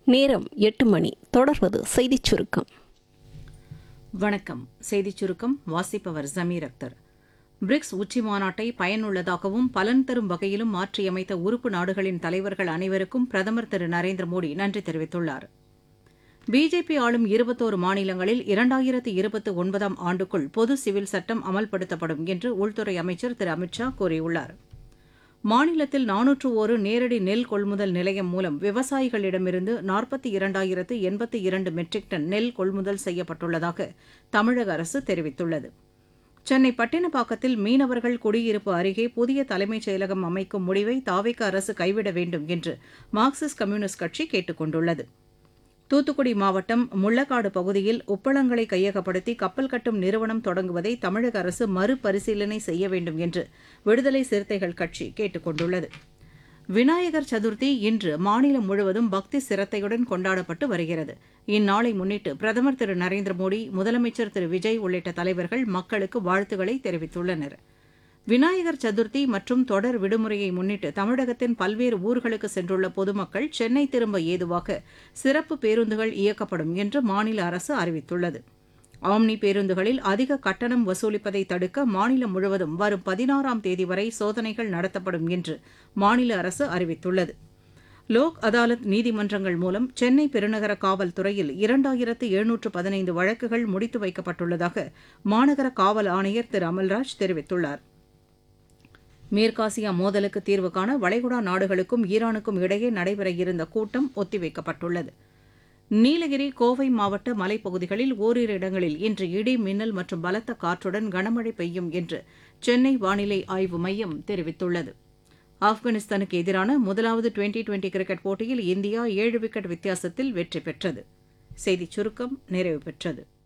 நேரம் 8 மணி. தொடர்வது செய்திச் சுருக்கம். வணக்கம். செய்திச் சுருக்கம் வாசிப்பவர் ஜமீர் அக்தர். பிரிக்ஸ் உச்சி மாநாட்டை பயனுள்ளதாகவும் பலன் தரும் வகையிலும் மாற்றியமைத்த உறுப்பு நாடுகளின் தலைவர்கள் அனைவருக்கும் பிரதமர் திரு நரேந்திர மோடி நன்றி தெரிவித்துள்ளார். பிஜேபி ஆளும் 21 மாநிலங்களில் 2029 ஆண்டுக்குள் பொது சிவில் சட்டம் அமல்படுத்தப்படும் என்று உள்துறை அமைச்சர் திரு அமித் ஷா கூறியுள்ளார். மாநிலத்தில் 401 நேரடி நெல் கொள்முதல் நிலையம் மூலம் விவசாயிகளிடமிருந்து 42,082 மெட்ரிக் டன் நெல் கொள்முதல் செய்யப்பட்டுள்ளதாக தமிழக அரசு தெரிவித்துள்ளது. சென்னை பட்டினப்பாக்கத்தில் மீனவர்கள் குடியிருப்பு அருகே புதிய தலைமைச் செயலகம் அமைக்கும் முடிவை தாவேகா அரசு கைவிட வேண்டும் என்று மார்க்சிஸ்ட் கம்யூனிஸ்ட் கட்சி கேட்டுக் கொண்டுள்ளது. தூத்துக்குடி மாவட்டம் முள்ளக்காடு பகுதியில் உப்பளங்களை கையகப்படுத்தி கப்பல் கட்டும் நிறுவனம் தொடங்குவதை தமிழக அரசு மறுபரிசீலனை செய்ய வேண்டும் என்று விடுதலை சிறுத்தைகள் கட்சி கேட்டுக் கொண்டுள்ளது. விநாயகர் சதுர்த்தி இன்று மாநிலம் முழுவதும் பக்தி சிரத்தையுடன் கொண்டாடப்பட்டு வருகிறது. இந்நாளை முன்னிட்டு பிரதமர் திரு நரேந்திர மோடி, முதலமைச்சர் திரு விஜய் உள்ளிட்ட தலைவர்கள் மக்களுக்கு வாழ்த்துக்களை தெரிவித்துள்ளனர். விநாயகர் சதுர்த்தி மற்றும் தொடர் விடுமுறையை முன்னிட்டு தமிழகத்தின் பல்வேறு ஊர்களுக்கு சென்றுள்ள பொதுமக்கள் சென்னை திரும்ப ஏதுவாக சிறப்பு பேருந்துகள் இயக்கப்படும் என்று மாநில அரசு அறிவித்துள்ளது. ஆம்னி பேருந்துகளில் அதிக கட்டணம் வசூலிப்பதை தடுக்க மாநிலம் முழுவதும் வரும் 16ஆம் தேதி வரை சோதனைகள் நடத்தப்படும் என்று மாநில அரசு அறிவித்துள்ளது. லோக் அதாலத் நீதிமன்றங்கள் மூலம் சென்னை பெருநகர காவல்துறையில் 2715 வழக்குகள் முடித்து வைக்கப்பட்டுள்ளதாக மாநகர காவல் ஆணையர் திரு அமல்ராஜ் தெரிவித்துள்ளார். மேற்காசியா மோதலுக்கு தீர்வு காண வளைகுடா நாடுகளுக்கும் ஈரானுக்கும் இடையே நடைபெற இருந்த கூட்டம் ஒத்திவைக்கப்பட்டுள்ளது. நீலகிரி, கோவை மாவட்ட மலைப்பகுதிகளில் ஓரிரு இடங்களில் இன்று இடி, மின்னல் மற்றும் பலத்த காற்றுடன் கனமழை பெய்யும் என்று சென்னை வானிலை ஆய்வு மையம் தெரிவித்துள்ளது. ஆப்கானிஸ்தானுக்கு எதிரான முதலாவது டுவெண்டி கிரிக்கெட் போட்டியில் இந்தியா 7 விக்கெட் வித்தியாசத்தில் வெற்றி பெற்றது. செய்திச் சுருக்கம் நிறைவு பெற்றது.